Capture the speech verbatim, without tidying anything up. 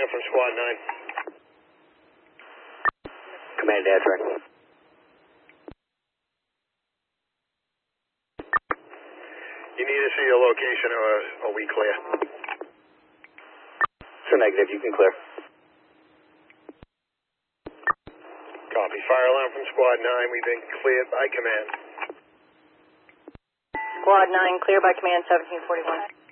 alarm from Squad nine. Command answering. You need to see your location or are we clear? So negative, you can clear. Copy. Fire alarm from Squad nine. We've been cleared by command. Squad nine, clear by command seventeen forty-one.